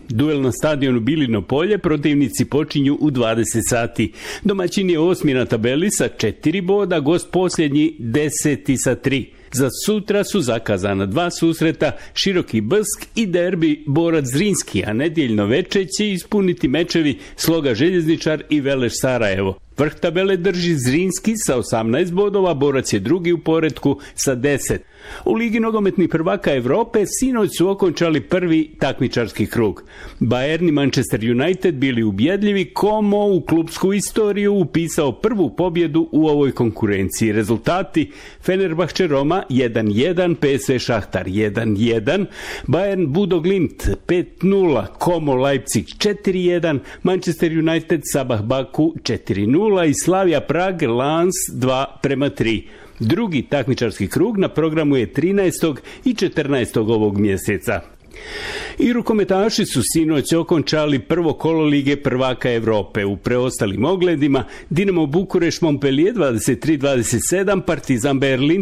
Duel na stadionu Bilino polje protivnici počinju u 20 sati. Domaćin je 8. na tabeli sa 4 boda, gost posljednji 10. sa 3. Za sutra su zakazana 2 susreta, Široki Brsk i derbi Borac Zrinski, a nedjeljno veče će ispuniti mečevi Sloga Željezničar i Veleš Sarajevo. Vrh tabele drži Zrinski sa 18 bodova, Borac je drugi u poretku sa 10. U Ligi nogometnih prvaka Europe sinoć su okončali prvi takmičarski krug. Bayern i Manchester United bili ubjedljivi, Como u klubsku istoriju upisao prvu pobjedu u ovoj konkurenciji. Rezultati: Fenerbahče Roma 1-1, PSV Šahtar 1-1, Bayern Budo Glimt 5-0, Como Leipzig 4-1, Manchester United Sabah Baku 4-0 i Slavia Prag Lens 2-3. Drugi takmičarski krug na programu je 13. i 14. ovog mjeseca. I rukometaši su sinoć okončali prvo kolo Lige prvaka Europe. U preostalim ogledima Dinamo Bukureš Montpellier 23-27, Partizan Berlin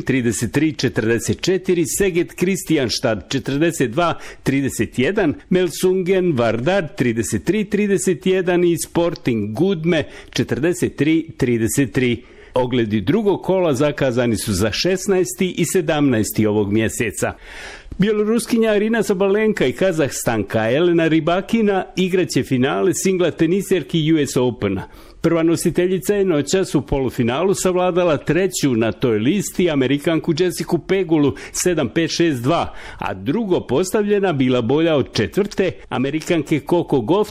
33-44, Szeged Kristianstad 42-31, Melsungen Vardar 33-31 i Sporting Gudme 43-33. Ogledi drugog kola zakazani su za 16. i 17. ovog mjeseca. Bjeloruskinja Arina Sabalenka i Kazahstanka Elena Rybakina igraće finale singla tenisjerki US Opena. Prva nositeljica je noćas u polufinalu savladala treću na toj listi Amerikanku Jessicu Pegulu 7-5-6-2, a drugo postavljena bila bolja od četvrte Amerikanke Coco Gauff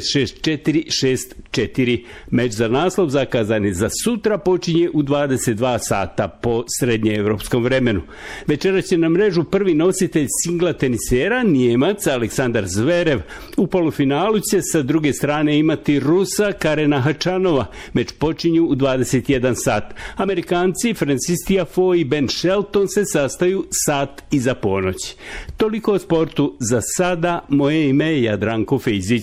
3-6-6-4-6-4. Meč za naslov zakazan je za sutra, počinje u 22 sata po srednjeevropskom vremenu. Večeras će na mrežu prvi nositelj singla tenisera, Nijemac Aleksandar Zverev. U polufinalu će sa druge strane imati Rusa Karena Hačanova. Meč počinju u 21 sat. Amerikanci Francis Tiafoe i Ben Shelton se sastaju sat iza ponoći. Toliko o sportu za sada. Moje ime je Jadranko Fejzić.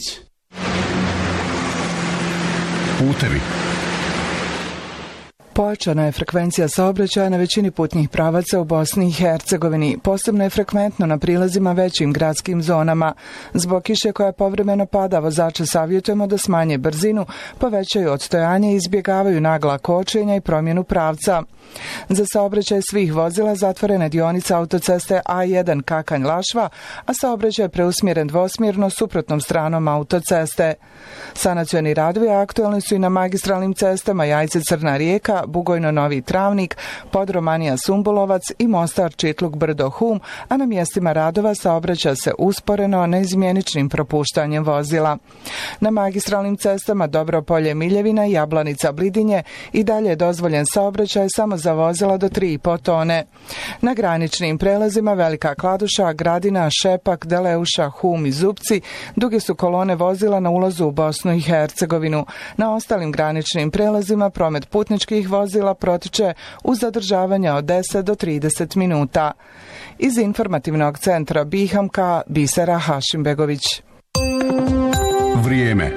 Putevi. Pojačana je frekvencija saobraćaja na većini putnih pravaca u Bosni i Hercegovini. Posebno je frekventno na prilazima većim gradskim zonama. Zbog kiše koja povremeno pada, vozače savjetujemo da smanje brzinu, povećaju odstojanje i izbjegavaju nagla kočenja i promjenu pravca. Za saobraćaj svih vozila zatvorena je dionica autoceste A1 Kakanj-Lašva, a saobraćaj je preusmjeren dvosmjerno suprotnom stranom autoceste. Sanacioni radovi aktualni su i na magistralnim cestama Jajce-Crna Rijeka, Bugojno-Novi Travnik, Podromanija-Sumbulovac i Mostar Čitluk-Brdo-Hum, a na mjestima radova saobraća se usporeno neizmjeničnim propuštanjem vozila. Na magistralnim cestama Dobropolje-Miljevina i Jablanica-Blidinje i dalje je dozvoljen saobraćaj samo za vozila do 3,5 tone. Na graničnim prelazima Velika Kladuša, Gradina, Šepak, Deleuša, Hum i Zupci duge su kolone vozila na ulazu u Bosnu i Hercegovinu. Na ostalim graničnim prelazima promet putničkih vozila protiče uz zadržavanje od 10 do 30 minuta. Iz informativnog centra Bihamka, Bisera Hašimbegović. Vrijeme.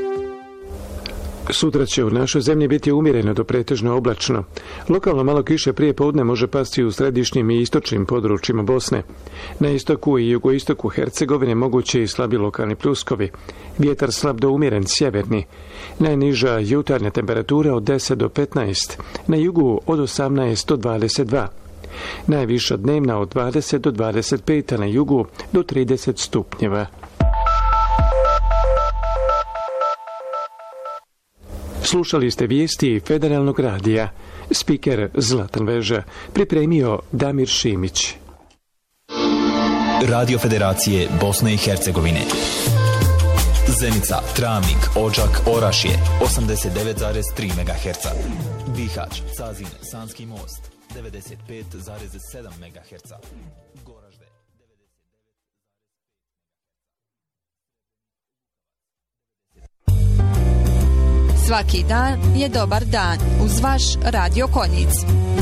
Sutra će u našoj zemlji biti umjereno do pretežno oblačno. Lokalno malo kiše prije podne može pasti u središnjim i istočnim područjima Bosne. Na istoku i jugoistoku Hercegovine moguće i slabi lokalni pljuskovi. Vjetar slab do umjeren sjeverni. Najniža jutarnja temperatura od 10 do 15. Na jugu od 18 do 22. Najviša dnevna od 20 do 25, a na jugu do 30 stupnjeva. Slušali ste vijesti Federalnog radija. Spiker Zlatan Veža. Pripremio Damir Šimić. Radio Federacije Bosne i Hercegovine. Zenica, Travnik, Odžak, Orašje 89,3 MHz. Bihać, Cazin, Sanski most 95,7 MHz. Goražde. Svaki dan je dobar dan uz vaš Radio Konjic.